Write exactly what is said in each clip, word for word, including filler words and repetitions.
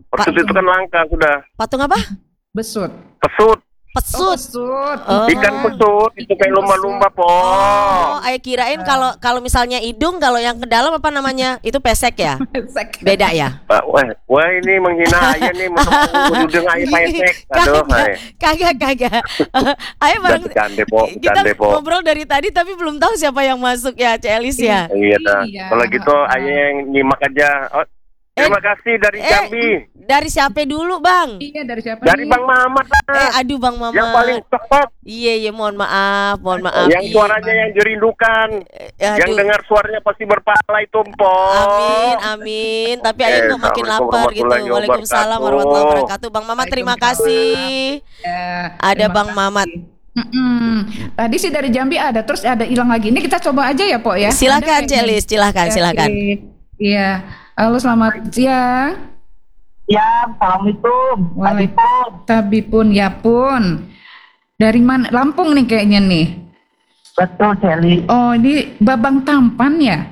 Pesut itu kan langka sudah. Patung apa? Besut. Pesut. Pesut. Pesut. Oh. Ikan pesut itu kayak lumba-lumba po. Oh, ayo kirain kalau kalau misalnya hidung, kalau yang ke dalam apa namanya? Itu pesek ya? Pesek. Beda ya? Wah, wah ini menghina ayah nih, menudung ayah pesek. Aduh, Kagak, kagak, kagak. Ayo bareng. Cande po, Kita cande po. ngobrol dari tadi tapi belum tahu siapa yang masuk ya, Cik Elis ya. Iya, dah. Iya. Kalau gitu ayah yang nyimak aja. Oh, terima kasih dari eh, Jambi. Dari siapa dulu, Bang? Iya, dari siapa Dari nih? Bang Mamat. Eh, aduh Bang Mama. Yang paling cocok. Iya, iya, mohon maaf, mohon maaf. Yang Iya. suaranya yang jerindukan. Eh, Yang aduh. dengar suaranya pasti berpahala itu, Po. Amin, amin. Tapi ayo Eh, kok makin Assalamualaikum lapar gitu. warahmatullahi Waalaikumsalam wabarakatuh. warahmatullahi wabarakatuh. Bang Mamat terima kasih. Ya, Ada terima Bang kasih. Mamat. Mm-mm. Tadi sih dari Jambi ada, terus ada hilang lagi. Ini kita coba aja ya, Po ya. Silakan, Ada kayaknya. Celis, silakan, Oke. silakan. Iya. Halo, selamat siang. Ya, assalamualaikum. Waalaikumsalam. Tapi pun ya pun. Dari mana? Lampung nih kayaknya nih. Betul, Celi. Oh, ini Babang Tampan ya?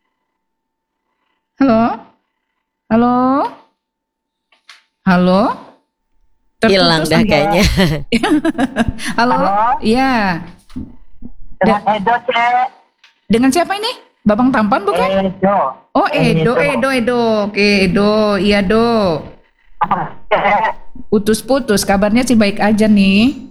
Halo? Halo? Halo? Hilang Terputus dah nih. kayaknya. Halo? Halo? Iya. Dengan Edo, Cek. Dengan siapa ini? Babang Tampan bukan? Edo. Oh, Edo, Edo, Edo. Oke, Edo. Iya, Do. Cek. Putus-putus. Kabarnya sih baik aja nih.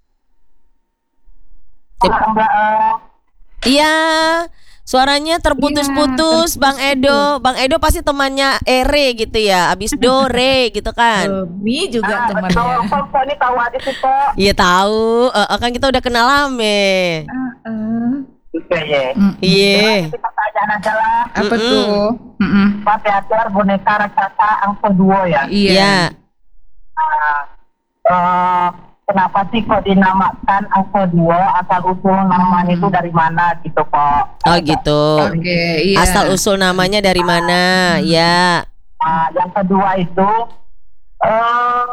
Mbak, eh, Iya, suaranya terputus-putus, Bang Edo. Bang Edo pasti temannya Ere gitu ya. Abis do re gitu kan. Mi juga ah, betul. temannya. Kok kok ini tahu aja sih, Kok? Iya tahu. Eh, eh, kan kita udah kenal lame. Heeh. Oke, ya. Mm-mm. Iya. Jadi pertanyaan adalah, Apa Mm-mm. tuh? Mm-mm. Pak Teater boneka raksasa angsa duo ya? Iya. Iya. Nah, eh, kenapa sih kok dinamakan angsa duo? Asal usul namanya itu dari mana gitu, Kok? Oh gitu. Oke, iya. Asal usul namanya dari mana? Ya. Nah, yang kedua itu eh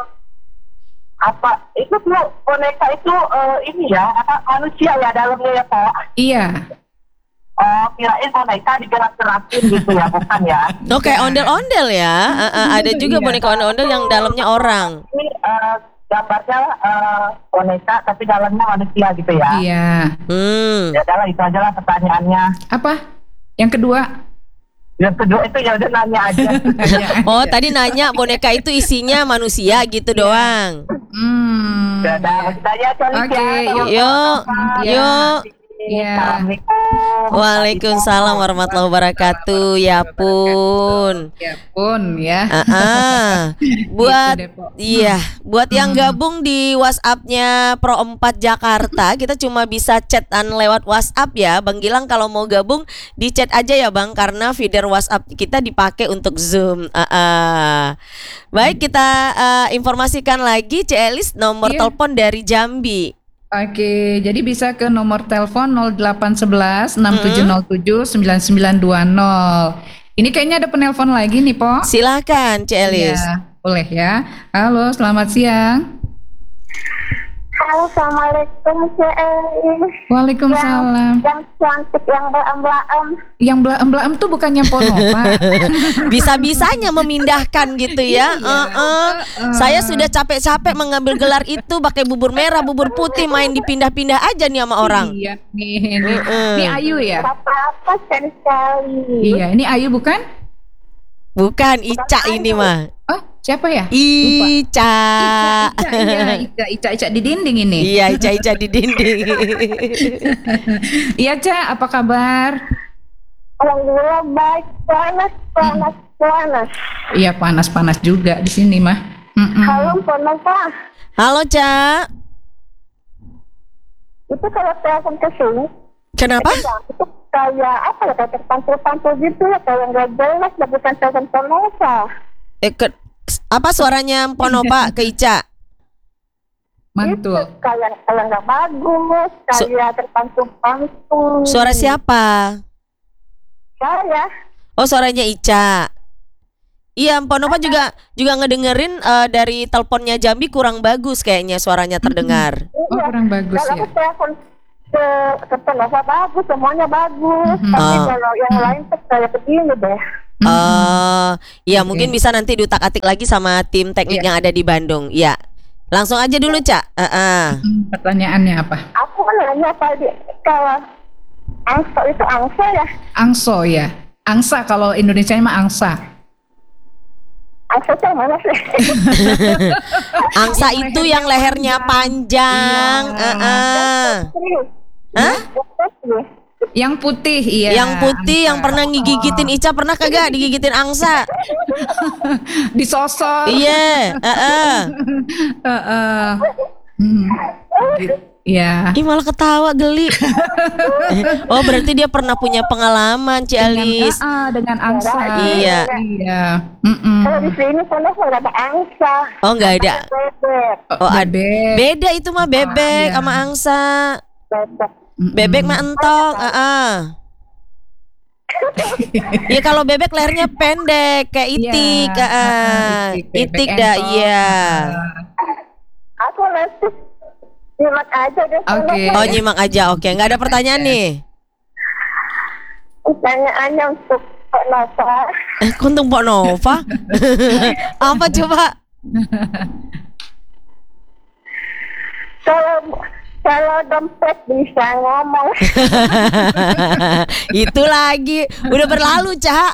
apa itu tuh boneka itu eh, ini ya apa manusia ya dalamnya ya, Pak? Iya. Oh, kirain boneka digerak-gerakin gitu ya, bukan ya? Oh kayak ondel-ondel ya. Eh, eh, ada juga Iya. boneka ondel-ondel yang dalamnya orang. Ini eh, gambarnya eh, boneka tapi dalamnya manusia gitu ya? Iya. Hmm. Ya adalah itu aja lah pertanyaannya. Apa? Yang kedua? Yang kedua itu ya udah nanya aja. Oh tadi nanya boneka itu isinya manusia gitu doang. Hmm. Ya udah, kita aja cari Oke, yuk. Yuk, yuk. Iya. Assalamualaikum. Waalaikumsalam warahmatullahi wabarakatuh. Ya pun. Ya pun ya. Ah, ah. Buat Gitu deh, Po. iya, buat yang gabung di WhatsApp-nya Pro empat Jakarta, kita cuma bisa chatan lewat WhatsApp ya. Bang Gilang kalau mau gabung di chat aja ya Bang, karena feeder WhatsApp kita dipakai untuk Zoom. Ah, ah. Baik, kita ah, informasikan lagi C. Elis nomor Iya. telepon dari Jambi. Oke, jadi bisa ke nomor telepon nol delapan satu satu enam tujuh nol tujuh sembilan sembilan dua nol. Ini kayaknya ada penelpon lagi nih, Po. Silakan C. Elis. Iya, boleh ya. Halo, selamat siang. Halo, assalamualaikum, Cek Elis. Waalaikumsalam. Yang cantik, yang belam-belam. Yang belaem-belaem tuh bukannya Ponova. Bisa-bisanya memindahkan gitu ya. Iya. Eh, eh. Saya sudah capek-capek mengambil gelar itu pakai bubur merah, bubur putih, main dipindah-pindah aja nih sama orang. Iya nih, nih. Mm-mm. Ini Ayu ya? Apa-apa sekali sekali. Iya, ini Ayu bukan? Bukan Ica ini mah. Oh, siapa ya? Ica. Ica, iya, Ica, Ica, Ica di dinding ini. Iya, Ica-Ica di dinding. Iya, Ca, apa kabar? Alhamdulillah baik, panas, panas, panas. Iya, panas-panas juga di sini mah. Mm-mm. Halo, Ponova. Halo, Ca. Itu kalau telepon ke sini, Kenapa? itu kayak apa ya, kayak terpantul-pantul gitu ya, kayak nggak jelas, dan bukan telepon Ponova. Eh, ke- apa suaranya Ponova ke Ica? Mantul. Itu kayak kayak nggak bagus, Su- kayak terpantul-pantul. Suara siapa? Saya. Oh, suaranya Ica. Iya, Ponova juga juga ngedengerin eh, dari teleponnya Jambi kurang bagus kayaknya suaranya terdengar. Oh, kurang bagus Kalau ya. aku telepon ke ke Ponova bagus, semuanya bagus. Mhm. Tapi Ah. kalau yang lain tuh kayak begini deh. Oh, ya Oke. mungkin bisa nanti diutak-atik lagi sama tim teknik Iya. yang ada di Bandung. Ya, langsung aja dulu Cak. Heeh. Hmm, pertanyaannya apa? Aku nanya tadi kalau angsa itu angsa ya, Angso ya. Angsa kalau Indonesia mah angsa. angsa itu yang mana sih? Angsa itu yang lehernya panjang. Iya. Heeh. Serius? Hah? Serius? Yang putih iya. Yang putih yang angsa. pernah ngigigitin Ica, pernah kagak digigitin angsa? Disosor. Iya, heeh. Heeh. Hmm. Gitu. Ya. Ih malah ketawa geli. Oh berarti dia pernah punya pengalaman Ci Alis. Dengan, ah, dengan angsa. Iya. Iya. Mm-mm. Kalau di sini sana nggak ada angsa. Oh nggak ada. Bebek, Oh ada. Bebek. Beda itu mah bebek iya. sama angsa. bebek. Mm-mm. Bebek mah entok. Heeh. Ya kalau bebek lehernya pendek kayak itik. Iya. Heeh. Itik, Itik bebek dah entok. iya. Aku nanti nyimak aja deh. Oke. Oh nyimak aja. Oke, nggak ada pertanyaan nih. Pertanyaannya untuk Pak Nova. Eh, kuntung Pok Nova. Apa coba? Kalau kalau dompet bisa ngomong. Itu lagi udah berlalu Cak.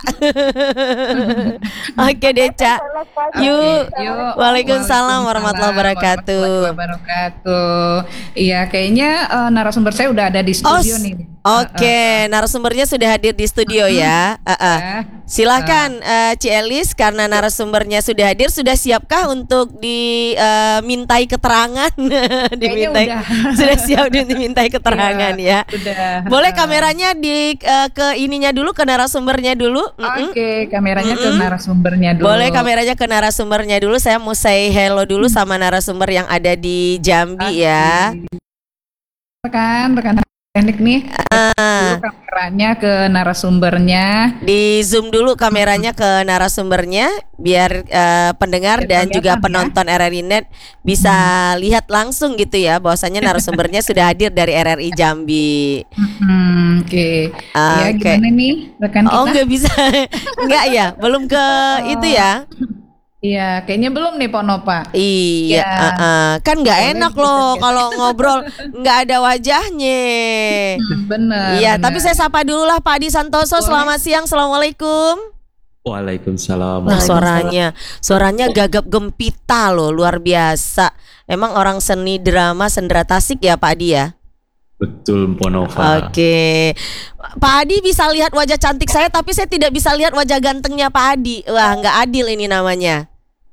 Oke deh Cak. Yuk. Yuk. Waalaikumsalam warahmatullahi wabarakatuh. warahmatullahi wabarakatuh. Iya, kayaknya eh, narasumber saya udah ada di Oh, studio s- nih. Oke, narasumbernya sudah hadir di studio ya. Uh, uh. Ya. Silahkan uh, Ci Elis, karena narasumbernya sudah hadir, sudah siapkah untuk dimintai keterangan? dimintai, udah. sudah siap dimintai keterangan ya. Sudah. Boleh kameranya di uh, ke ininya dulu, ke narasumbernya dulu. Mm-mm. Oke, kameranya ke Mm-mm. narasumbernya dulu. Boleh kameranya ke narasumbernya dulu. Saya mau say hello dulu sama narasumber yang ada di Jambi ya. Rekan, rekan teknik nih. Ah. Dulu kameranya ke narasumbernya. Di zoom dulu kameranya ke narasumbernya biar eh, pendengar Biar dan kelihatan juga ya. penonton R R I Net bisa lihat langsung gitu ya bahwasanya narasumbernya sudah hadir dari R R I Jambi. Hmm, Oke. Ya Oke. gimana nih rekan kita? Oh nggak bisa, nggak ya, belum ke itu ya. Iya, kayaknya belum nih Pak Nova. Iya, Ya. uh, uh. Kan nggak Boleh enak kita loh cek. kalau ngobrol nggak ada wajahnya. Hmm, bener. Iya, bener. tapi saya sapa dulu lah Pak Adi Santoso. Boleh. Selamat siang, assalamualaikum. Waalaikumsalam. Nah suaranya, suaranya gagap gempita loh, luar biasa. Emang orang seni drama Sendra Tasik ya Pak Adi ya? Betul Mponova. Oke, Pak Adi bisa lihat wajah cantik saya, tapi saya tidak bisa lihat wajah gantengnya Pak Adi. Wah, nggak adil ini namanya.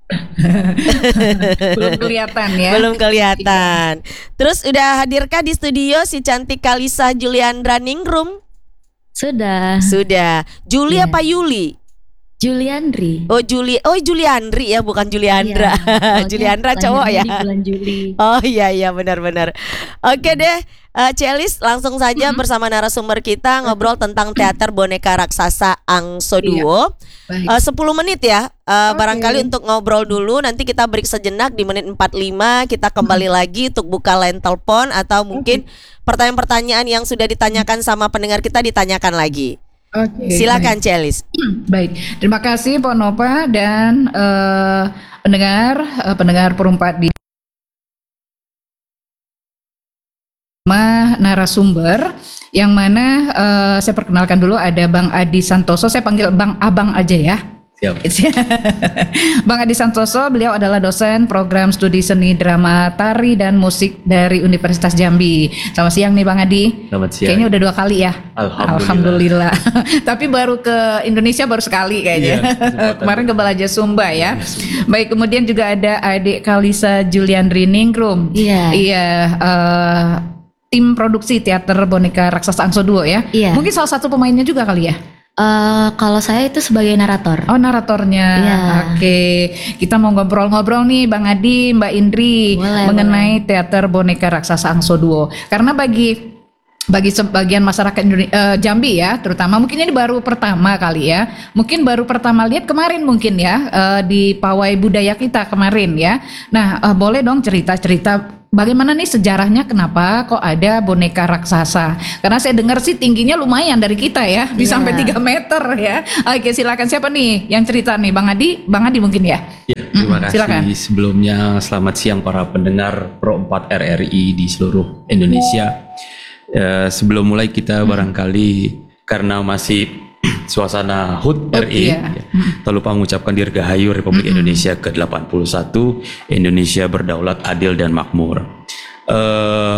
Belum kelihatan ya. Belum kelihatan. Terus udah hadirkah di studio si cantik Kalisa Juliandra Ningrum? Sudah. Sudah. Juli Iya. apa Yuli? Juliandri. Oh Juli, oh Juliandri ya, bukan Juliandra. Iya, Juliandra soalnya cowok ya. lahirnya Di bulan Juli. Oh iya iya benar-benar. Oke deh, uh, Celis langsung saja bersama narasumber kita ngobrol tentang teater boneka raksasa Angso Duo. Baik. Uh, sepuluh menit ya, uh, Oke. barangkali untuk ngobrol dulu. Nanti kita break sejenak di menit empat puluh lima. Kita kembali lagi untuk buka line telepon atau mungkin pertanyaan-pertanyaan yang sudah ditanyakan sama pendengar kita ditanyakan lagi. Oke. Silakan Celis. Baik, terima kasih Pak Nova dan eh, pendengar eh, pendengar perempat di Ma narasumber yang mana eh, saya perkenalkan dulu ada Bang Adi Santoso, saya panggil Bang Abang aja ya. Siap. Bang Adi Santoso, beliau adalah dosen program studi seni drama tari dan musik dari Universitas Jambi. Selamat siang nih Bang Adi. Selamat siang. Kayaknya udah dua kali ya. Alhamdulillah. Alhamdulillah. Tapi baru ke Indonesia baru sekali kayaknya. Iya, kesempatan. Kemarin ke Balaja Sumba ya. Balaja Sumba. Baik, kemudian juga ada adik Kalisa Juliandri Ningrum. Iya. Iya, eh, tim produksi teater boneka raksasa Angso Duo ya. Iya. Mungkin salah satu pemainnya juga kali ya. Eh, kalau saya itu sebagai narator. Oh, naratornya. Iya. Oke, kita mau ngobrol-ngobrol nih Bang Adi, Mbak Indri Boleh, mengenai teater boneka raksasa Angso Duo. Karena bagi bagi sebagian masyarakat Indone- eh, Jambi ya, terutama mungkin ini baru pertama kali ya. Mungkin baru pertama lihat kemarin mungkin ya eh, di pawai budaya kita kemarin ya. Nah, eh, boleh dong cerita-cerita bagaimana nih sejarahnya kenapa kok ada boneka raksasa? Karena saya dengar sih tingginya lumayan dari kita ya, bisa Iya. sampai tiga meter ya. Oke, silakan siapa nih yang cerita nih? Bang Adi, Bang Adi mungkin ya. Ya, terima Mm, kasih. silakan. Sebelumnya selamat siang para pendengar Pro empat R R I di seluruh Indonesia. Eh, sebelum mulai kita barangkali karena masih suasana H U T R I, iya. ya, tak lupa mengucapkan Dirgahayu Republik Indonesia ke delapan puluh satu, Indonesia berdaulat, adil dan makmur. Eh,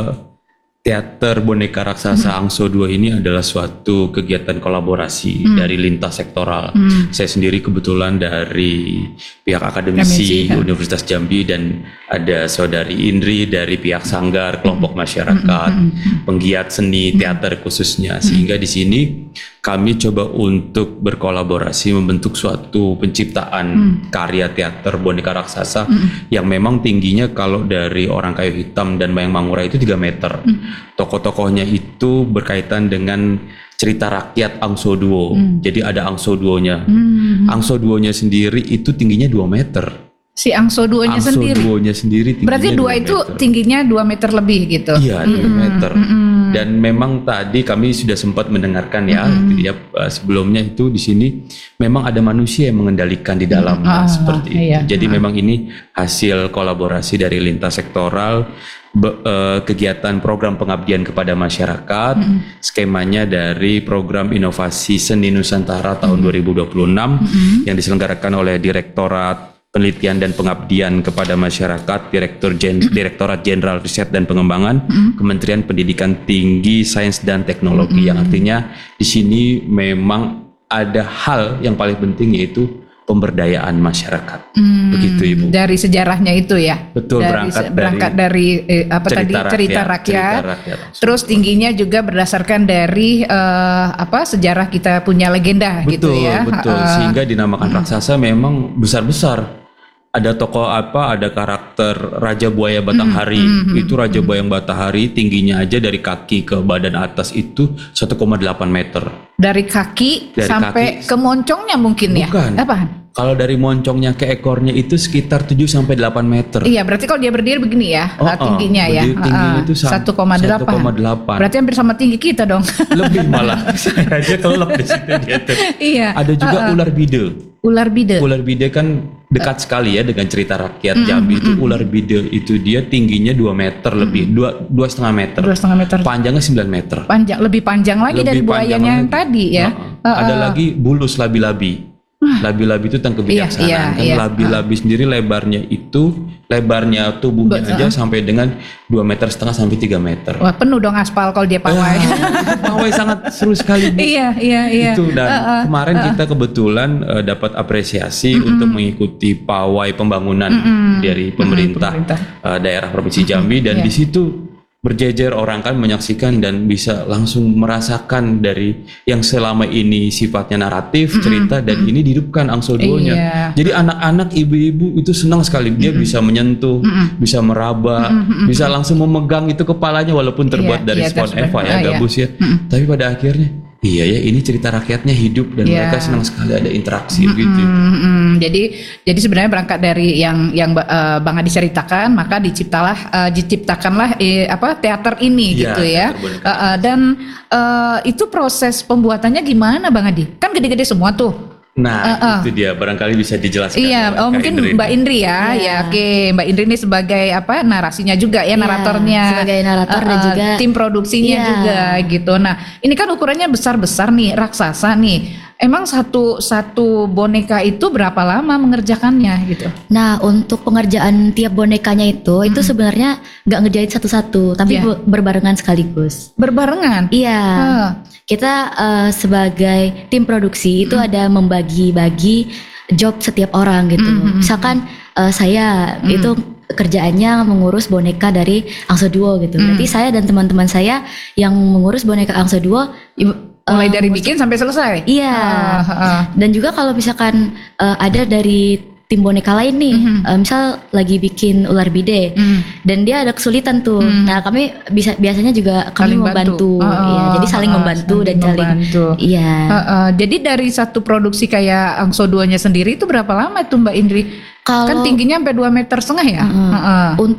Teater Boneka Raksasa Angso dua ini adalah suatu kegiatan kolaborasi dari lintas sektoral. Saya sendiri kebetulan dari pihak akademisi Akademisi, ya. Universitas Jambi dan ada saudari Indri dari pihak Sanggar, kelompok masyarakat, penggiat seni teater khususnya. Sehingga di sini kami coba untuk berkolaborasi membentuk suatu penciptaan karya teater boneka raksasa yang memang tingginya kalau dari Orang Kayu Hitam dan Mayang Mangura itu tiga meter. Tokoh-tokohnya itu berkaitan dengan cerita rakyat Angso Duo. Jadi ada Angso Duonya. Angso Duonya sendiri itu tingginya dua meter. Si Angso duonya Angso sendiri. Duonya sendiri tingginya Berarti dua dua itu meter. tingginya dua meter lebih gitu. Iya, dua meter. Dan memang tadi kami sudah sempat mendengarkan ya, ya uh, sebelumnya itu di sini memang ada manusia yang mengendalikan di dalamnya Ah, seperti itu. iya. Jadi memang ini hasil kolaborasi dari lintas sektoral, be- uh, kegiatan program pengabdian kepada masyarakat, skemanya dari program inovasi seni Nusantara tahun dua ribu dua puluh enam yang diselenggarakan oleh Direktorat Penelitian dan Pengabdian kepada Masyarakat, Direktur Jen, Direktorat Jenderal Riset dan Pengembangan, Kementerian Pendidikan Tinggi, Sains dan Teknologi. Yang artinya di sini memang ada hal yang paling penting yaitu pemberdayaan masyarakat. Begitu Ibu. Dari sejarahnya itu ya. Betul, dari, berangkat se- berangkat dari, eh, apa tadi cerita cerita rakyat, rakyat. cerita rakyat. Terus tingginya juga berdasarkan dari eh, apa sejarah kita punya legenda gitu Betul, ya. betul. Eh, Sehingga dinamakan raksasa memang besar-besar. Ada tokoh apa, ada karakter Raja Buaya Batanghari. Itu Raja Buaya Batanghari tingginya aja dari kaki ke badan atas itu satu koma delapan meter. dari kaki Dari sampai kaki. ke moncongnya mungkin ya. Bukan. Apaan? Kalau dari moncongnya ke ekornya itu sekitar tujuh sampai delapan meter. Iya, berarti kalau dia berdiri begini ya, Oh, eh, tingginya oh, ya. berdiri tingginya Eh, itu sam- satu koma delapan. satu koma delapan. Berarti hampir sama tinggi kita dong. Lebih malah. Saya aja kelep di situ dia tuh. Iya. Ada juga Eh, eh. ular bide. Ular bide. Ular bide kan dekat sekali ya dengan cerita rakyat Jambi itu. Ular bide itu dia tingginya dua meter lebih, dua dua setengah meter. Dua setengah meter. Panjangnya sembilan meter. Panjang, lebih panjang lagi Lebih dari panjang buayanya yang lagi. tadi ya. Heeh. Eh, Ada eh. lagi bulus labi-labi. Labi-labi itu tentang kebijaksanaan. Iya, kan iya, labi-labi sendiri lebarnya itu lebarnya tubuhnya Be- aja sampai dengan dua meter setengah sampai tiga meter. Wah, penuh dong aspal kalau dia pawai. Itu pawai sangat seru sekali. Bu. Iya, iya, iya. Itu dan Eh, eh, kemarin kita kebetulan eh, dapat apresiasi untuk mengikuti pawai pembangunan dari pemerintah, pemerintah. eh, daerah Provinsi Jambi dan Iya. di situ berjejer orang kan menyaksikan dan bisa langsung merasakan dari yang selama ini sifatnya naratif cerita dan ini dihidupkan Angso Duonya. Iya. Jadi anak-anak ibu-ibu itu senang sekali dia bisa menyentuh, bisa meraba, bisa langsung memegang itu kepalanya walaupun terbuat Iya, dari iya, spon tersudah. Eva ya Ah, iya. gabus ya. Tapi pada akhirnya iya ya ini cerita rakyatnya hidup dan Iya. mereka senang sekali ada interaksi begitu. Mm, mm. Jadi jadi sebenarnya berangkat dari yang yang eh, Bang Adi ceritakan, maka diciptalah eh, diciptakanlah eh, apa teater ini Iya, gitu ya. teater boneka. Eh, eh, dan eh, itu proses pembuatannya gimana Bang Adi? Kan gede-gede semua tuh. Nah Ah, ah. itu dia barangkali bisa dijelaskan. Iya, oleh oh Kak mungkin Indri. Mbak Indri ya, Iya. ya oke Mbak Indri ini sebagai apa narasinya juga ya, Iya, naratornya, sebagai narator dan Eh, eh, juga- tim produksinya Iya. juga gitu. Nah ini kan ukurannya besar-besar nih, raksasa nih. Emang satu satu boneka itu berapa lama mengerjakannya gitu? Nah, untuk pengerjaan tiap bonekanya itu, itu sebenarnya nggak ngerjain satu-satu, tapi Iya. be- berbarengan sekaligus. Berbarengan? Iya, Ah. kita eh, sebagai tim produksi itu ada membagi-bagi job setiap orang gitu. Mm, mm, Misalkan eh, saya itu kerjaannya mengurus boneka dari Angso Duo gitu. Berarti saya dan teman-teman saya yang mengurus boneka Angso Duo ibu- Mulai eh, dari mengurus- bikin sampai selesai? Iya. Ah, ah. Dan juga kalau misalkan eh, ada dari tim boneka lain nih, Mhm. eh, misal lagi bikin ular bide, Mm. dan dia ada kesulitan tuh. Mhm. Nah kami bisa biasanya juga kami Saling membantu, bantu. ya. Ah, Jadi saling ah, membantu saling dan saling, membantu. iya. Ah, ah. Jadi dari satu produksi kayak Angso Duonya sendiri itu berapa lama itu Mbak Indri? Kalau Kan tingginya sampai dua meter setengah ya? Mm-mm. Ah, ah. untuk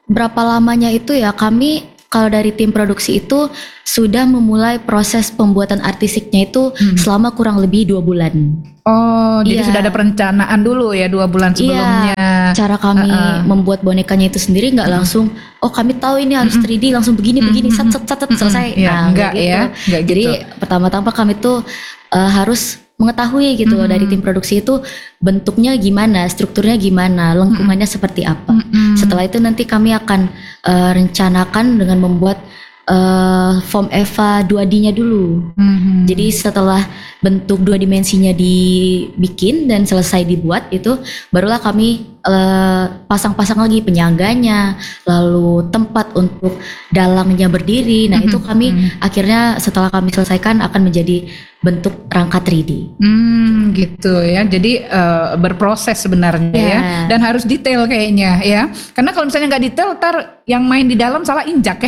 berapa lamanya itu ya, kami kalau dari tim produksi itu sudah memulai proses pembuatan artisiknya itu Hmm. selama kurang lebih dua bulan. Oh, jadi Iya. sudah ada perencanaan dulu ya dua bulan sebelumnya. Iya, cara kami Uh-uh. membuat bonekanya itu sendiri nggak langsung, oh kami tahu ini harus three D langsung begini begini, sat sat sat sat, selesai. Iya, Nah, enggak nggak ya, enggak gitu. Jadi pertama-tama kami tuh uh, harus mengetahui gitu loh, dari tim produksi itu bentuknya gimana, strukturnya gimana, lengkungannya seperti apa. Setelah itu nanti kami akan uh, rencanakan dengan membuat uh, form EVA dua D-nya dulu. Mhm. Jadi setelah bentuk dua dimensinya dibikin dan selesai dibuat, itu barulah kami eh, pasang-pasang lagi penyangganya, lalu tempat untuk dalangnya berdiri. Nah, itu kami akhirnya setelah kami selesaikan akan menjadi bentuk rangka three D. Hmm, gitu ya. Jadi eh, berproses sebenarnya ya, Ya. dan harus detail kayaknya ya. Karena kalau misalnya nggak detail, ntar yang main di dalam salah injak ya.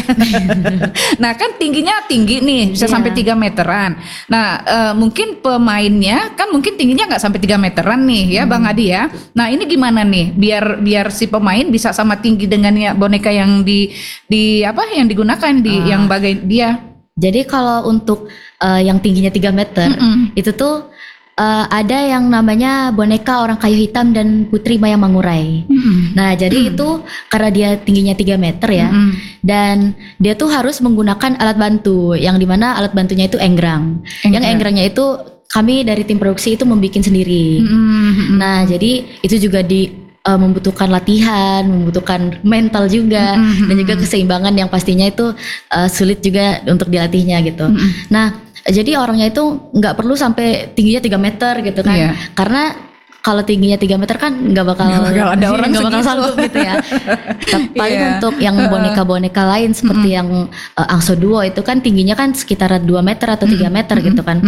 Nah, kan tingginya tinggi nih, bisa Ya. sampai tiga meteran. Nah, eh, mungkin pemainnya kan mungkin tingginya nggak sampai tiga meteran nih ya, Bang Adi ya. Nah, ini gimana nih biar biar si pemain bisa sama tinggi dengan ya boneka yang di di apa yang digunakan di yang bagai dia. Jadi kalau untuk eh, yang tingginya tiga meter, Mm-mm. itu tuh eh, ada yang namanya boneka orang kayu hitam dan Putri Maya Mangurai. Nah, jadi itu karena dia tingginya tiga meter ya, Mm-mm. dan dia tuh harus menggunakan alat bantu, yang dimana alat bantunya itu enggrang. Yang Enggrang. engrangnya itu kami dari tim produksi itu membuat sendiri. Mm-mm. Nah, jadi itu juga di eh, membutuhkan latihan, membutuhkan mental juga, dan juga keseimbangan yang pastinya itu eh, sulit juga untuk dilatihnya gitu. Nah, jadi orangnya itu nggak perlu sampai tingginya tiga meter gitu kan, Iya. karena kalau tingginya tiga meter kan nggak bakal, Nggak bakal ada orang nggak bakal segitu. sanggup gitu ya. Tapi paling Iya. untuk yang boneka-boneka lain seperti yang eh, Angso Duo itu kan tingginya kan sekitar dua meter atau tiga meter gitu kan.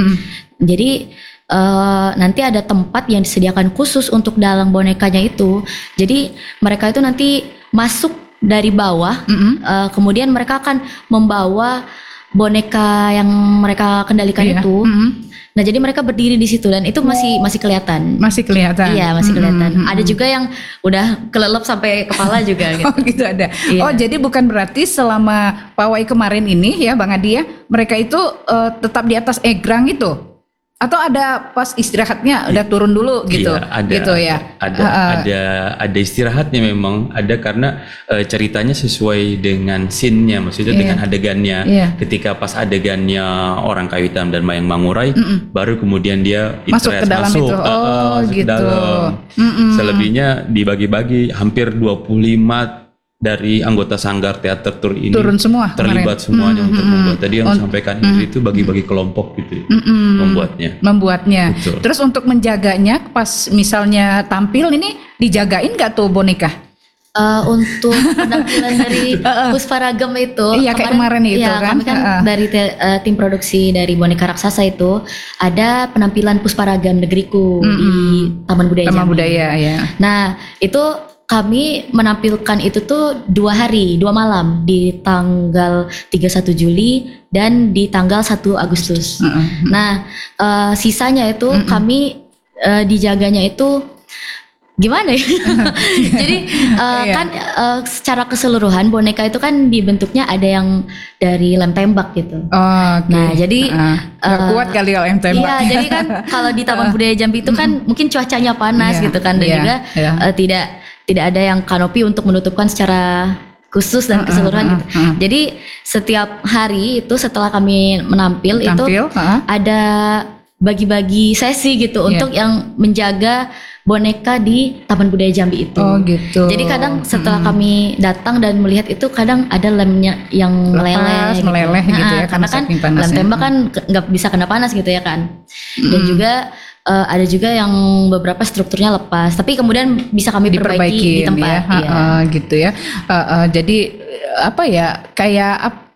Jadi eh, nanti ada tempat yang disediakan khusus untuk dalang bonekanya itu. Jadi mereka itu nanti masuk dari bawah, eh, kemudian mereka akan membawa boneka yang mereka kendalikan Iya. itu. Mm-mm. Nah, jadi mereka berdiri di situ dan itu masih masih kelihatan. Masih kelihatan. Iya, masih kelihatan. Mm-mm. Ada juga yang udah kelelep sampai kepala juga gitu. Oh gitu ada. Iya. Oh jadi bukan berarti selama pawai kemarin ini ya Bang Adi ya, mereka itu eh, tetap di atas egrang itu? Atau ada pas istirahatnya udah turun dulu gitu? Iya, ada, gitu ya. Ada, Ha-ha. ada, ada istirahatnya memang ada karena eh, ceritanya sesuai dengan scene-nya, maksudnya Iya. dengan adegannya. Iya. Ketika pas adegannya orang kayu hitam dan Mayang Mangurai, baru kemudian dia Masuk interest, ke dalam masuk, itu. eh, eh, Oh, masuk ke gitu. dalam. Mm-mm. Selebihnya dibagi-bagi, hampir dua puluh lima dari anggota Sanggar Teater Tour ini Turun semua terlibat kemarin. semuanya untuk membuat. Tadi yang On- disampaikan Indri itu bagi-bagi kelompok gitu ya, Mm-mm. membuatnya. Membuatnya. Betul. Terus untuk menjaganya pas misalnya tampil ini dijagain nggak tuh boneka? Eh, untuk penampilan dari Pusparagam itu, Iya, kayak kemarin itu iya, kan. kami kan Heeh. dari te- eh, tim produksi dari boneka raksasa itu ada penampilan Pusparagam Negeriku di Taman Budaya Sama Jambi. budaya ya. Nah, itu kami menampilkan itu tuh dua hari, dua malam di tanggal tiga puluh satu Juli dan di tanggal satu Agustus. Nah, eh, sisanya itu kami eh, dijaganya itu gimana ya? Jadi eh, Iya. kan eh, secara keseluruhan boneka itu kan dibentuknya ada yang dari lem tembak gitu. Oh, oke. Nah, jadi, Heeh. Nggak eh, kuat kali kalau yang tembak. Iya, jadi kan kalau di Taman Budaya Jambi itu kan mungkin cuacanya panas Iya, gitu kan, dan iya, juga iya. eh, tidak tidak ada yang kanopi untuk menutupkan secara khusus dan keseluruhan gitu. heeh. Jadi setiap hari itu setelah kami menampil, itu Tampil, heeh. ada bagi-bagi sesi gitu Iya. untuk yang menjaga boneka di Taman Budaya Jambi itu. Oh, gitu. Jadi kadang setelah kami datang dan melihat itu kadang ada lemnya yang Lepas, meleleh, meleleh gitu ya, Nah, karena karena kan saking panasnya. lem tembak kan ke- nggak bisa kena panas gitu ya kan. Dan juga eh, ada juga yang beberapa strukturnya lepas, tapi kemudian bisa kami perbaiki di diperbaiki tempat. ya, Iya. heeh, gitu ya. Heeh, jadi eh, apa ya kayak ap-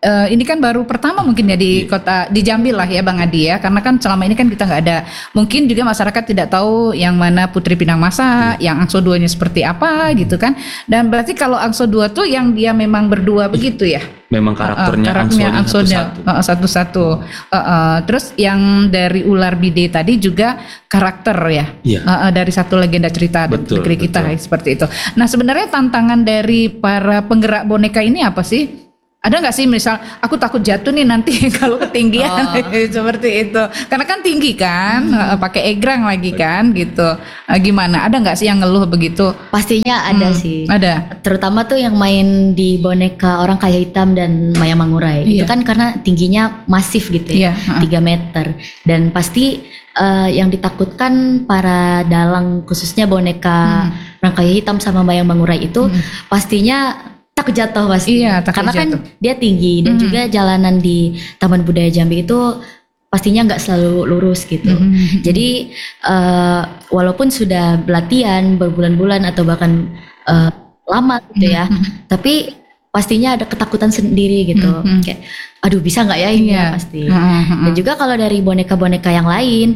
eh, ini kan baru pertama mungkin ya di kota di Jambi lah ya Bang Adi ya, karena kan selama ini kan kita nggak ada, mungkin juga masyarakat tidak tahu yang mana Putri Pinang Masa, yang Angso duanya seperti apa gitu kan. Dan berarti kalau Angso dua tuh yang dia memang berdua begitu ya? Memang karakternya, uh, karakternya Angso Angsonya satu-satu. uh, satu-satu. Uh, uh, terus yang dari ular bide tadi juga karakter ya, Iya. uh, uh, dari satu legenda cerita Betul, negeri kita betul. ya, seperti itu. Nah sebenarnya tantangan dari para penggerak boneka ini apa sih? Ada nggak sih misal aku takut jatuh nih nanti kalau ketinggian seperti itu, karena kan tinggi kan, uh, pakai egrang lagi kan gitu. Uh, gimana? Ada nggak sih yang ngeluh begitu? Pastinya ada Hmm, sih. Ada. Terutama tuh yang main di boneka orang kaya hitam dan Maya Mangurai. Iya. Itu kan karena tingginya masif gitu Iya, ya, uh-uh. tiga meter. Dan pasti eh, yang ditakutkan para dalang khususnya boneka orang kaya hitam sama Maya Mangurai itu pastinya takut jatuh pasti. Iya, takut karena jatuh. kan dia tinggi dan Hmm. juga jalanan di Taman Budaya Jambi itu pastinya nggak selalu lurus gitu. Mhm. Jadi eh, walaupun sudah latihan berbulan-bulan atau bahkan eh, lama gitu ya, tapi pastinya ada ketakutan sendiri gitu. Mhm. Kayak, aduh bisa nggak ya ini Iya. ya pasti. Mhm. Dan juga kalau dari boneka-boneka yang lain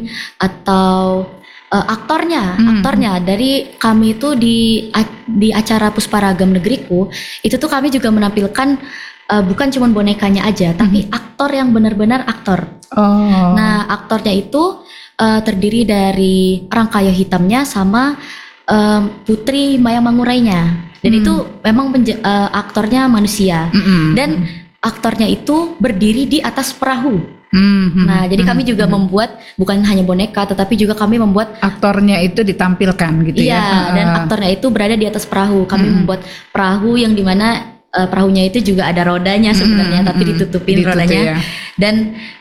atau eh, aktornya, Mhm. aktornya dari kami itu di a- di acara Pusparagam Negeriku itu tuh kami juga menampilkan eh, bukan cuma bonekanya aja, tapi aktor yang benar-benar aktor. Oh. Nah, aktornya itu eh, terdiri dari orang kaya hitamnya sama em, Putri Maya Mangurainya. Dan Hmm. itu memang penja- eh, aktornya manusia. Mm-mm. Dan aktornya itu berdiri di atas perahu. Mhm. Nah, jadi kami juga membuat bukan hanya boneka, tetapi juga kami membuat aktornya itu ditampilkan gitu iya, ya. dan Ah. aktornya itu berada di atas perahu. Kami Mm-mm. membuat perahu yang dimana eh, perahunya itu juga ada rodanya sebenarnya, Mm-mm, tapi mm-mm. ditutupin Ditutup, rodanya. ya. Dan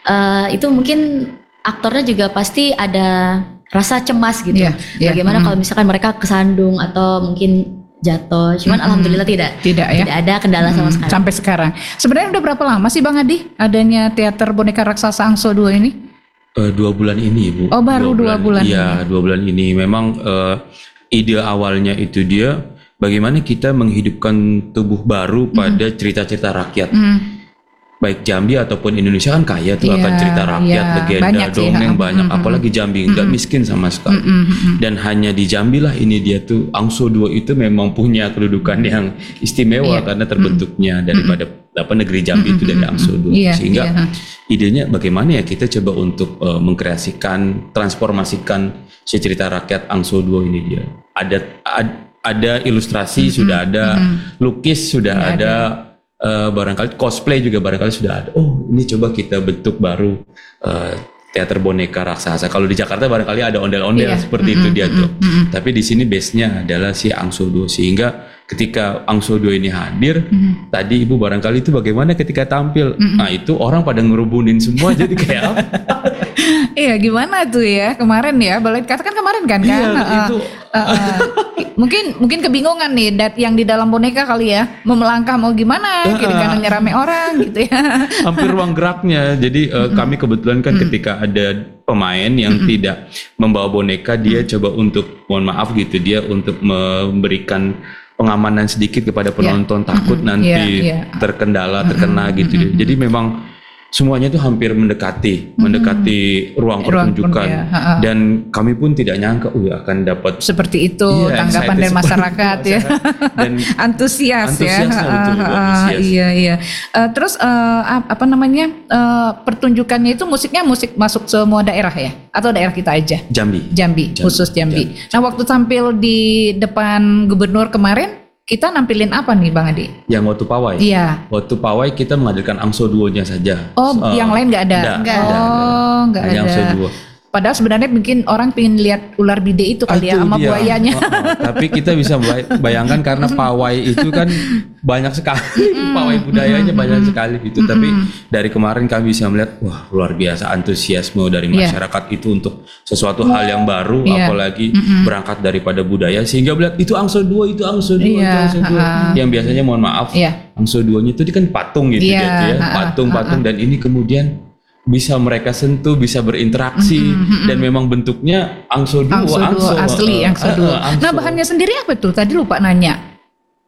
eh, itu mungkin aktornya juga pasti ada rasa cemas gitu. Iya, iya. Bagaimana Mm. kalau misalkan mereka kesandung atau mungkin jatuh. Cuman Mm-mm. alhamdulillah tidak. Tidak ya. Tidak ada kendala sama Hmm, sekali. sampai sekarang. Sebenarnya udah berapa lama sih Bang Adi adanya teater boneka raksasa Angso dua ini? Eh, dua bulan ini Bu. Oh, baru dua bulan Iya, dua bulan ini. Memang eh, ide awalnya itu dia bagaimana kita menghidupkan tubuh baru pada cerita-cerita rakyat. Hmm. Baik Jambi ataupun Indonesia kan kaya tuh Iya, akan cerita rakyat, iya, legenda, banyak sih, dongeng ha. banyak. Mm-mm. Apalagi Jambi nggak miskin sama sekali. Mm-mm. Dan hanya di Jambi lah ini dia tuh Angso dua itu memang punya kedudukan yang istimewa Iya. karena terbentuknya daripada apa negeri Jambi itu dari Angso dua. Iya, Sehingga iya. idenya bagaimana ya kita coba untuk eh, mengkreasikan, transformasikan si cerita rakyat Angso dua ini dia. Ada ad- ada ilustrasi sudah ada, lukis sudah Sudah ada, eh, barangkali cosplay juga barangkali sudah ada. Oh ini coba kita bentuk baru eh, teater boneka raksasa. Kalau di Jakarta barangkali ada ondel-ondel Iya. seperti itu Mm-mm, dia tuh. mm-mm. Tapi di sini base-nya adalah si Angso dua, sehingga ketika Angso dua ini hadir, tadi Ibu barangkali itu bagaimana ketika tampil. Nah itu orang pada ngerubunin semua jadi kayak apa? Iya, gimana tuh ya kemarin ya? Boleh katakan kemarin kan kan? Iya, Heeh. itu. Heeh. mungkin mungkin kebingungan nih dat yang di dalam boneka kali ya, mau melangkah mau gimana gitu karena nyerame orang gitu ya. Hampir ruang geraknya. Jadi eh, kami kebetulan kan ketika ada pemain yang tidak membawa boneka, dia coba untuk mohon maaf gitu, dia untuk memberikan pengamanan sedikit kepada penonton, takut nanti Iya, iya. terkendala, terkena gitu. Jadi memang semuanya itu hampir mendekati, mendekati ruang Ruang pertunjukan. pun, ya, ha-ha. Dan kami pun tidak nyangka, oh ya akan dapat Seperti itu Iya, tanggapan excited dari seperti masyarakat itu, ya. dan antusias, ya. antusiasnya betul, Ah, ah, antusias. iya iya. Eh, terus eh, ap- apa namanya eh, pertunjukannya itu musiknya musik masuk semua daerah ya? Atau daerah kita aja? Jambi. Jambi, Jambi, khusus Jambi. Jambi. Nah waktu tampil di depan gubernur kemarin, kita nampilin apa nih Bang Adi? Yang waktu pawai. Iya. Waktu pawai kita menghadirkan Angso duonya saja. Oh, Eh, yang lain nggak ada? Nggak, Nggak nggak Oh, nggak Hanya ada. Angso duo. Padahal sebenarnya mungkin orang pengen lihat ular bide itu kali ya Itu sama dia. buayanya. Oh, oh. Tapi kita bisa bay- bayangkan karena pawai itu kan banyak sekali, pawai budayanya banyak sekali gitu. Tapi dari kemarin kami bisa melihat, wah luar biasa antusiasme dari Iya. masyarakat itu untuk sesuatu hal yang baru, Iya. apalagi berangkat daripada budaya, sehingga melihat itu Angso duo, itu Angso duo, Iya, itu Angso duo. ha-ha. Yang biasanya mohon maaf, Iya. Angso duonya itu kan patung gitu Iya, gitu ya, ha-ha, patung-patung, dan ini kemudian bisa mereka sentuh, bisa berinteraksi, dan memang bentuknya Angso duo, Angso duo asli, eh, Angso eh, duo. eh, Angso. Nah bahannya sendiri apa tuh? Tadi lupa nanya.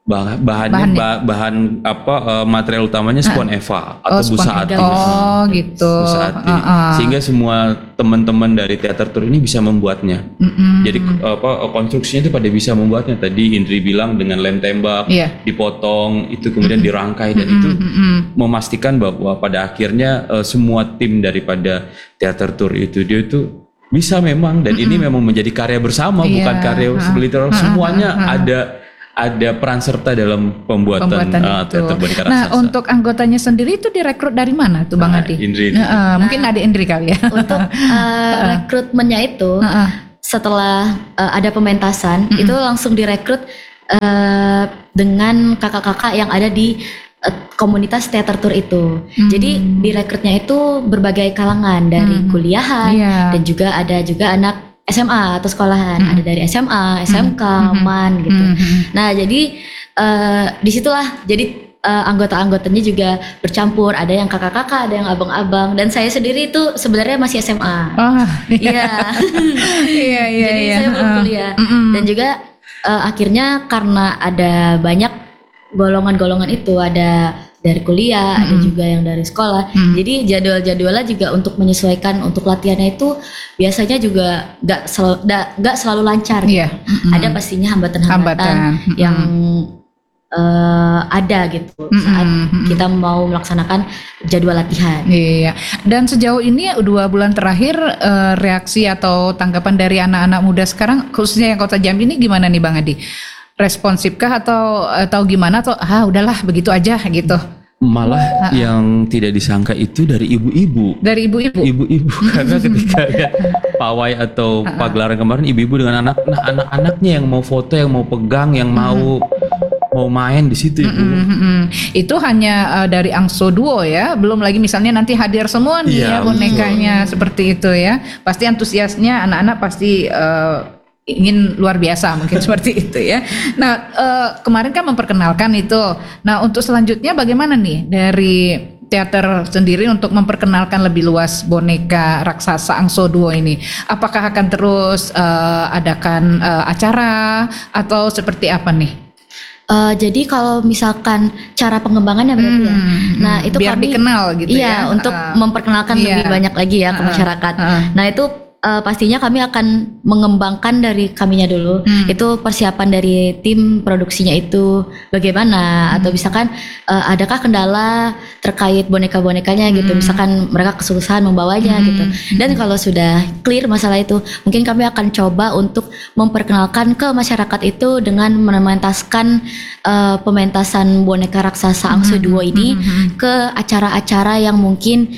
Bah- bahannya, Bahannya? bah- bahan apa uh, material utamanya spon eva atau spon busa eva. ati. Oh gitu. Busa ati. Uh-uh. Sehingga semua teman-teman dari teater tour ini bisa membuatnya. Mm-mm. Jadi apa konstruksinya itu pada bisa membuatnya. Tadi Indri bilang dengan lem tembak, Iya. dipotong, itu kemudian dirangkai dan itu Mm-mm. memastikan bahwa pada akhirnya uh, semua tim daripada teater tour itu dia itu bisa memang dan ini memang menjadi karya bersama, Iya. bukan karya literal. Semuanya ada ada peran serta dalam pembuatan, Pembuatan uh, itu. teater boneka Nah, raksasa. untuk anggotanya sendiri itu direkrut dari mana tuh Bang Nah, Adi? Indri. Nah, uh, mungkin ada Indri kali ya. Untuk uh, rekrutmennya itu Heeh. setelah uh, ada pementasan itu langsung direkrut uh, dengan kakak-kakak yang ada di uh, komunitas teater tour itu. Jadi direkrutnya itu berbagai kalangan dari kuliahan Iya. dan juga ada juga anak S M A atau sekolahan, ada dari S M A, S M K, MAN gitu. Mhm. Nah jadi uh, disitulah jadi uh, anggota-anggotanya juga bercampur, ada yang kakak-kakak, ada yang abang-abang, dan saya sendiri itu sebenarnya masih S M A. Oh, Iya. iya iya Jadi iya. saya belum Heeh. kuliah. Mm-mm. Dan juga uh, akhirnya karena ada banyak golongan-golongan itu, ada dari kuliah, ada juga yang dari sekolah. Jadi jadwal-jadwalnya juga untuk menyesuaikan untuk latihannya itu biasanya juga nggak selalu nggak selalu lancar. Iya. Mm-mm. Ada pastinya hambatan-hambatan Hambatan. yang uh, ada gitu saat Mm-mm. kita mau melaksanakan jadwal latihan. Iya. Dan sejauh ini dua bulan terakhir eh, reaksi atau tanggapan dari anak-anak muda sekarang khususnya yang Kota Jambi ini gimana nih Bang Adi? Responsifkah atau atau gimana atau ah udahlah begitu aja gitu? Malah yang tidak disangka itu dari ibu-ibu. Dari ibu-ibu. Ibu-ibu karena ketika lihat pawai atau pagelaran kemarin ibu-ibu dengan anak nah, anak-anaknya yang mau foto, yang mau pegang, yang mau mau main di situ ibu. Mm-mm. Itu hanya uh, dari Angso Duo ya, belum lagi misalnya nanti hadir semua nih Iya, ya bonekanya seperti itu ya. Pasti antusiasnya anak-anak pasti uh, ingin luar biasa mungkin seperti itu ya. Nah uh, kemarin kan memperkenalkan itu. Nah untuk selanjutnya bagaimana nih dari teater sendiri untuk memperkenalkan lebih luas boneka raksasa Angso Duo ini? Apakah akan terus uh, adakan uh, acara atau seperti apa nih? Uh, jadi kalau misalkan cara pengembangannya berarti ya. Hmm, Nah, itu biar kami dikenal gitu iya, ya. untuk Uh, memperkenalkan iya. lebih banyak lagi ya ke Uh, masyarakat. uh. Nah, itu uh, pastinya kami akan mengembangkan dari kaminya dulu. Hmm. Itu persiapan dari tim produksinya itu bagaimana atau misalkan uh, adakah kendala terkait boneka-bonekanya gitu. Misalkan mereka kesusahan membawanya gitu. Dan kalau sudah clear masalah itu, mungkin kami akan coba untuk memperkenalkan ke masyarakat itu dengan mementaskan uh, pementasan boneka raksasa Angso Duo ini ke acara-acara yang mungkin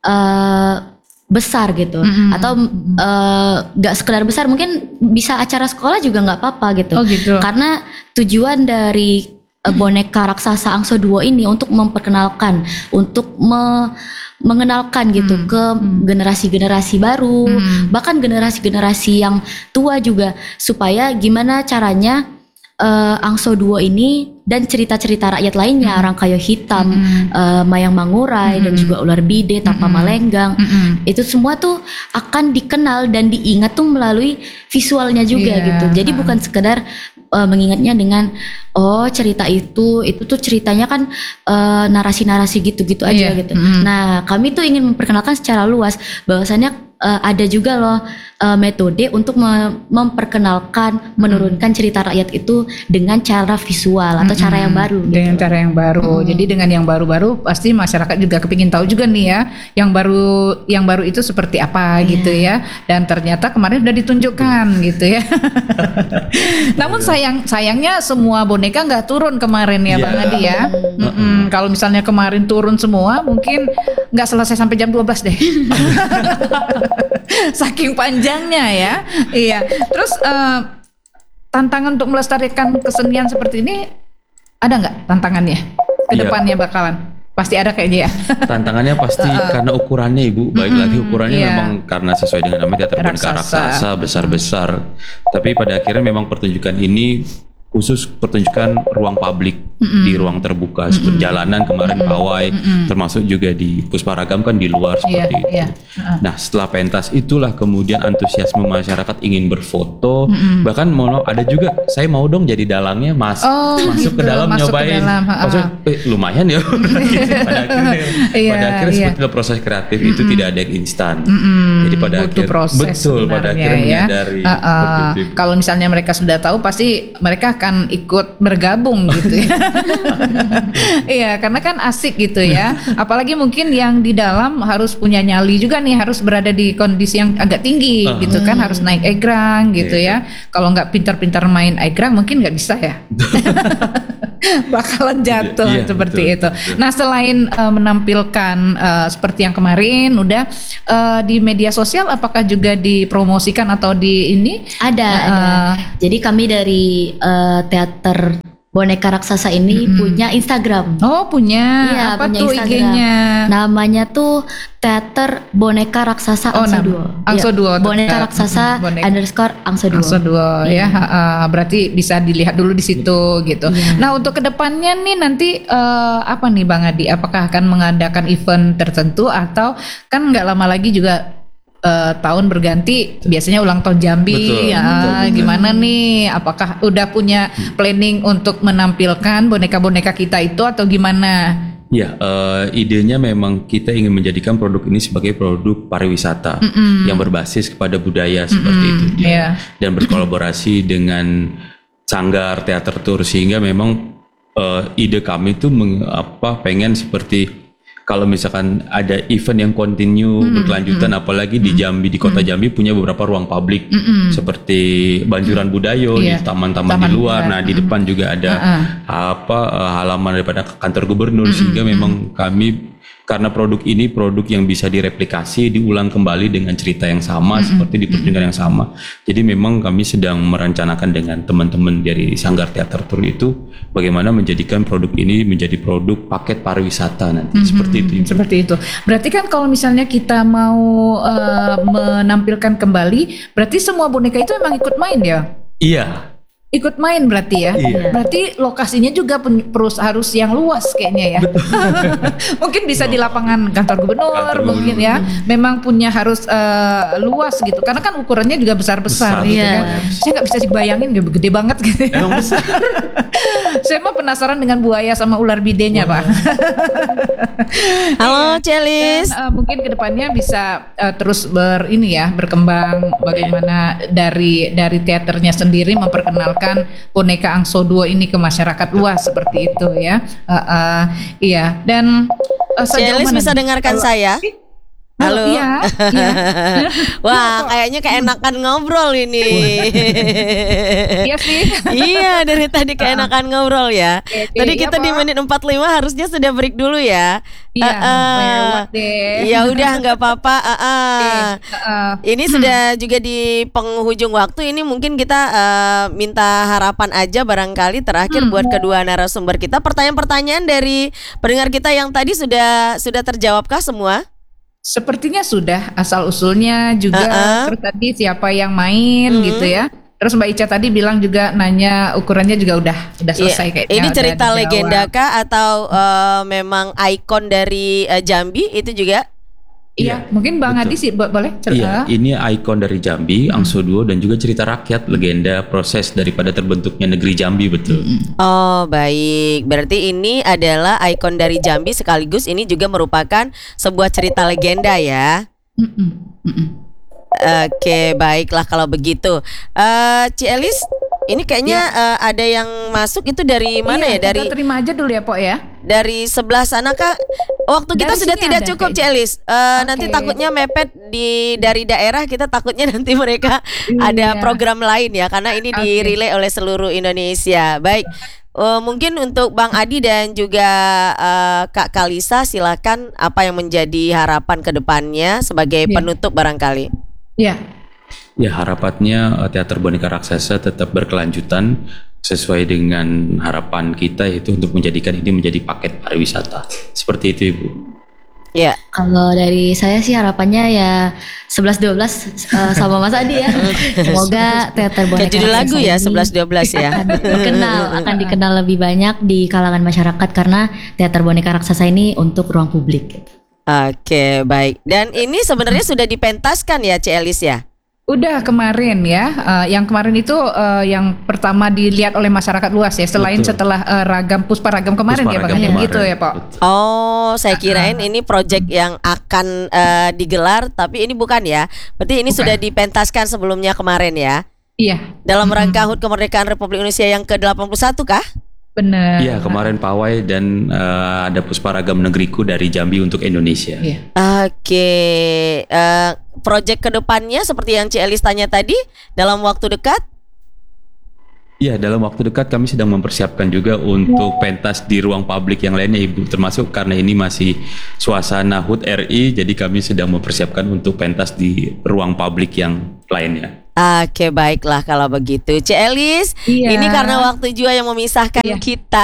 uh, besar gitu, atau uh, gak sekedar besar, mungkin bisa acara sekolah juga nggak apa-apa gitu. Oh gitu. Karena tujuan dari uh, boneka raksasa Angso Duo ini untuk memperkenalkan, untuk me- mengenalkan gitu ke generasi-generasi baru, bahkan generasi-generasi yang tua juga, supaya gimana caranya uh, Angso Duo ini dan cerita-cerita rakyat lainnya, Rangkayo Hitam, uh, Mayang Mangurai, dan juga Ular Bide, Tapa Malenggang, itu semua tuh akan dikenal dan diingat tuh melalui visualnya juga Iya. gitu. Jadi bukan sekedar uh, mengingatnya dengan oh cerita itu, itu tuh ceritanya kan uh, narasi-narasi gitu-gitu aja Iya. gitu. Nah, kami tuh ingin memperkenalkan secara luas bahwasannya uh, ada juga loh uh, metode untuk me- memperkenalkan, menurunkan cerita rakyat itu dengan cara visual atau cara yang baru gitu. Dengan cara yang baru. Jadi dengan yang baru-baru pasti masyarakat juga kepingin tahu juga nih ya, yang baru yang baru itu seperti apa gitu ya. Dan ternyata kemarin udah ditunjukkan gitu ya. Namun sayang sayangnya semua boneka nggak turun kemarin ya Iya. Bang Adi ya. Mm-mm. Kalau misalnya kemarin turun semua, mungkin nggak selesai sampai jam dua belas deh. Saking panjangnya ya. Iya. Terus eh, tantangan untuk melestarikan kesenian seperti ini ada nggak tantangannya ke Iya. depannya bakalan? Pasti ada kayaknya ya. Tantangannya pasti karena ukurannya ibu, baik lagi ukurannya iya. memang karena sesuai dengan namanya teater boneka Raksasa. raksasa besar-besar. Tapi pada akhirnya memang pertunjukan ini khusus pertunjukan ruang publik. Mm-mm. di ruang terbuka, seperti jalanan kemarin pawai, termasuk juga di Pusparagam kan di luar seperti Iya, itu. iya. Uh-uh. Nah setelah pentas itulah kemudian antusiasme masyarakat ingin berfoto, bahkan mau ada juga saya mau dong jadi dalangnya mas, Oh, masuk gitu, ke dalam masuk ke nyobain, dalam, ha-ha. maksudnya eh, lumayan ya. pada akhirnya, Iya, pada akhirnya iya. sebetulnya proses kreatif itu tidak ada yang instan. Mm-mm, Jadi pada butuh akhir- proses betul, pada sebenarnya akhirnya ya. menyadari Uh-uh. seperti itu. Kalau misalnya mereka sudah tahu pasti mereka akan ikut bergabung gitu ya. Iya, karena kan asik gitu ya. Apalagi mungkin yang di dalam harus punya nyali juga nih, harus berada di kondisi yang agak tinggi Uh-huh. gitu kan, harus naik egrang gitu ya. Kalau nggak pintar-pintar main egrang mungkin nggak bisa ya. Bakalan jatuh Iya, seperti betul, itu. betul. Nah, selain uh, menampilkan uh, seperti yang kemarin udah uh, di media sosial, apakah juga dipromosikan atau di ini? Ada, Uh, ada. Jadi kami dari eh, teater boneka raksasa ini Mm-mm. punya Instagram. Oh, punya. Iya, Apa punya tuh Instagram. I G-nya? Namanya tuh Teater Boneka Raksasa Oh, Angso nama- Duo. Angso Iya, Duo, Boneka tetap. Raksasa Mm, boneka. underscore Angso Duo. Angso Duo ya, uh, berarti bisa dilihat dulu di situ gitu. Iya. Nah, untuk kedepannya nih nanti uh, apa nih Bang Adi? Apakah akan mengadakan event tertentu atau kan nggak lama lagi juga uh, tahun berganti, biasanya ulang tahun Jambi Betul, ya. betul, betul. Gimana nih? Apakah udah punya planning untuk menampilkan boneka-boneka kita itu atau gimana? Ya, eh, idenya memang kita ingin menjadikan produk ini sebagai produk pariwisata Mm-mm. yang berbasis kepada budaya seperti itu, Mm-mm, iya. dan berkolaborasi dengan Sanggar Teater Tour, sehingga memang eh, ide kami itu meng- apa pengen seperti kalau misalkan ada event yang continue berkelanjutan, apalagi di Jambi, di kota Jambi punya beberapa ruang publik Mm-mm. seperti Banjuran Budayo, Iya. di taman-taman Taman di luar. Budayo. Nah, di depan juga ada Uh-uh. apa eh, halaman daripada kantor gubernur, sehingga memang kami karena produk ini produk yang bisa direplikasi, diulang kembali dengan cerita yang sama, seperti di pertunjukan yang sama. Jadi memang kami sedang merencanakan dengan teman-teman dari Sanggar Teater Tour itu bagaimana menjadikan produk ini menjadi produk paket pariwisata nanti, seperti itu. Seperti itu. Berarti kan kalau misalnya kita mau uh, menampilkan kembali, berarti semua boneka itu emang ikut main ya? Iya. Ikut main berarti ya? Iya. Berarti lokasinya juga pen- perus harus yang luas kayaknya ya? Mungkin bisa di lapangan kantor gubernur, Kantor mungkin gubernur. ya. Memang punya harus uh, luas gitu. Karena kan ukurannya juga besar-besar Besar, gitu iya. kan. Saya nggak bisa dibayangin, gede gede banget gitu. ya. Emang besar. Saya mah penasaran dengan buaya sama ular bidenya, Pak. Halo Celis. Dan, uh, mungkin kedepannya bisa uh, terus ber ini ya berkembang bagaimana dari dari teaternya sendiri memperkenalkan boneka Angso Duo ini ke masyarakat luas seperti itu ya. Uh, uh, iya dan uh, sejauh Celis mana bisa nih? dengarkan Kalau- saya? Halo. Iya, iya. Wah, kayaknya keenakan ngobrol ini. Iya sih. Iya, dari tadi keenakan ngobrol ya. Oke, oke. Tadi Iya, kita di Pak. menit empat puluh lima harusnya sudah break dulu ya. Iya, Eh, eh. lewat deh. Ya udah nggak apa-apa. eh, eh. Oke, uh, Ini sudah juga di penghujung waktu. Ini mungkin kita eh, minta harapan aja barangkali terakhir buat kedua narasumber kita. Pertanyaan-pertanyaan dari pendengar kita yang tadi sudah sudah terjawabkah semua? Sepertinya sudah, asal usulnya juga, Uh-uh. terus tadi siapa yang main gitu ya. Terus Mbak Ica tadi bilang juga nanya ukurannya juga udah udah selesai Iya. kayaknya. Ini udah cerita dijawab. legenda kah atau eh, memang ikon dari eh, Jambi itu juga? Iya, mungkin Bang betul. Adi sih bo- boleh cerita. Iya, ini ikon dari Jambi, Angso Duo, dan juga cerita rakyat, legenda proses daripada terbentuknya negeri Jambi, betul. Oh baik, berarti ini adalah ikon dari Jambi sekaligus ini juga merupakan sebuah cerita legenda ya. Mm-mm, mm-mm. Oke, baiklah kalau begitu. Eh Ci Elis, ini kayaknya eh, ada yang masuk itu dari mana Iya, ya? Dari kita terima aja dulu ya, Pok ya. dari sebelah sana kah? Waktu kita Dari sudah sini tidak ada cukup, Ci kayaknya. Elis. Eh, Nanti Oke. takutnya mepet di dari daerah, kita takutnya nanti mereka ada Iya. program lain ya, karena ini Oke. di-relay oleh seluruh Indonesia. Baik. Eh, mungkin untuk Bang Adi dan juga eh, Kak Kalisa, silakan apa yang menjadi harapan ke depannya sebagai Iya. penutup barangkali. Iya. Ya, harapannya eh, teater boneka raksasa tetap berkelanjutan sesuai dengan harapan kita, yaitu untuk menjadikan ini menjadi paket pariwisata. Seperti itu, Ibu. Ya. Kalau dari saya sih harapannya ya sebelas dua belas uh, sama Mas Adi ya. Semoga teater boneka Kayak judul lagu ya raksasa ini sebelas dua belas ya. akan dikenal, akan dikenal lebih banyak di kalangan masyarakat karena teater boneka raksasa ini untuk ruang publik. Oke, baik. Dan ini sebenarnya sudah dipentaskan ya, Ci Elis ya? Udah kemarin ya, uh, yang kemarin itu uh, yang pertama dilihat oleh masyarakat luas ya, selain Betul. setelah uh, ragam puspa ragam kemarin Puspa ya Bang Ragam ya, kemarin. gitu ya Pak. Betul. Oh, saya kirain ini project yang akan eh, digelar, tapi ini bukan ya. Berarti ini Bukan. sudah dipentaskan sebelumnya kemarin ya. Iya, Dalam rangka H U T Kemerdekaan Republik Indonesia yang ke delapan puluh satu kah? benar. Iya, kemarin pawai dan eh, ada Puspa Ragam Negeriku dari Jambi untuk Indonesia. Iya. Oke, eh, project kedepannya seperti yang Ci Elis tanya tadi, dalam waktu dekat? Iya, dalam waktu dekat kami sedang mempersiapkan juga untuk pentas di ruang publik yang lainnya, Ibu. Termasuk karena ini masih suasana H U T R I, jadi kami sedang mempersiapkan untuk pentas di ruang publik yang lainnya. Oke, baiklah kalau begitu. Ci Elis, Iya. ini karena waktu juga yang memisahkan Iya. kita.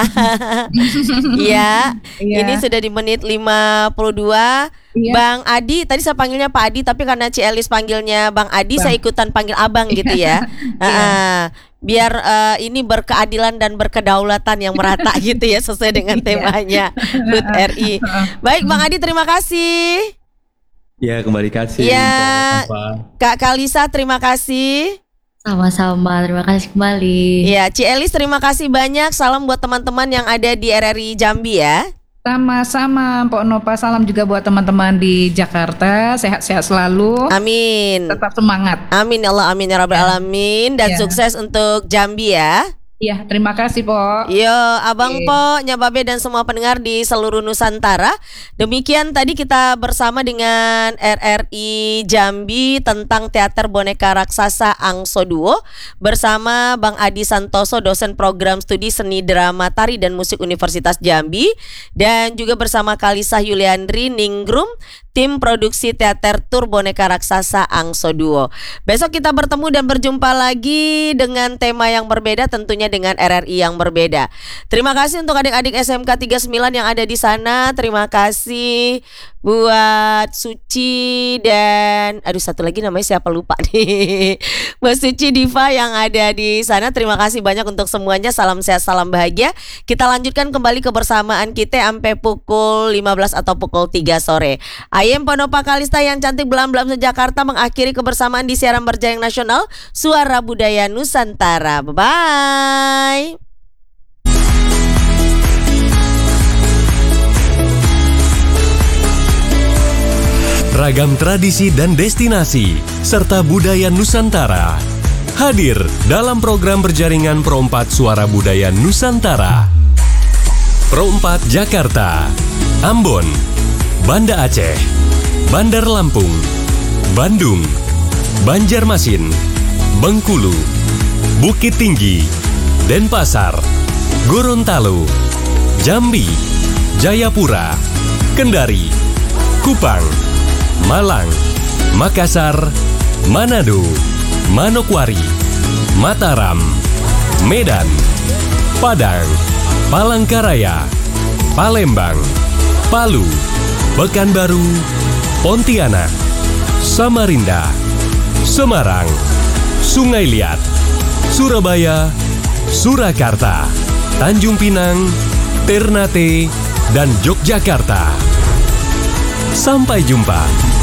Iya, Iya. ini sudah di menit lima puluh dua. Iya. Bang Adi, tadi saya panggilnya Pak Adi, tapi karena Ci Elis panggilnya Bang Adi, Bang. saya ikutan panggil Abang gitu ya. Ah, biar eh, ini berkeadilan dan berkedaulatan yang merata gitu ya, sesuai dengan temanya H U T R I. Baik Bang Adi, terima kasih. Ya, kembali kasih. Iya. untuk apa. Kak Kalisa, terima kasih. Sama-sama, terima kasih kembali. Iya, Ci Elis terima kasih banyak. Salam buat teman-teman yang ada di R R I Jambi ya. Sama-sama Mpok Nopa, salam juga buat teman-teman di Jakarta, sehat-sehat selalu, Amin. tetap semangat. Amin ya Allah, amin ya rabbal alamin. Dan Ya. sukses untuk Jambi ya. Iya, terima kasih Pok. Yo, Abang Oke. Po, Nyababe dan semua pendengar di seluruh Nusantara. Demikian tadi kita bersama dengan R R I Jambi tentang teater boneka raksasa Angso Duo bersama Bang Adi Santoso, dosen program studi seni drama tari dan musik Universitas Jambi, dan juga bersama Kalisa Yuliandri Ningrum, tim produksi teater tur boneka raksasa Angso Duo. Besok kita bertemu dan berjumpa lagi dengan tema yang berbeda, tentunya dengan R R I yang berbeda. Terima kasih untuk adik-adik S M K tiga puluh sembilan yang ada di sana. Terima kasih buat Suci dan aduh satu lagi namanya siapa lupa nih. Buat Suci Diva yang ada di sana. Terima kasih banyak untuk semuanya. Salam sehat, salam bahagia. Kita lanjutkan kembali kebersamaan kita sampai pukul lima belas atau pukul tiga sore. Ayem Ponopa Kalista yang cantik belam-belam se-Jakarta mengakhiri kebersamaan di siaran berjaring nasional Suara Budaya Nusantara. Bye-bye. Ragam tradisi dan destinasi serta budaya Nusantara hadir dalam program berjaringan Pro empat Suara Budaya Nusantara. Pro empat Jakarta, Ambon, Banda Aceh, Bandar Lampung, Bandung, Banjarmasin, Bengkulu, Bukit Tinggi, Denpasar, Gorontalo, Jambi, Jayapura, Kendari, Kupang, Malang, Makassar, Manado, Manokwari, Mataram, Medan, Padang, Palangkaraya, Palembang, Palu, Pekanbaru, Pontianak, Samarinda, Semarang, Sungai Liat, Surabaya, Surakarta, Tanjung Pinang, Ternate, dan Yogyakarta. Sampai jumpa.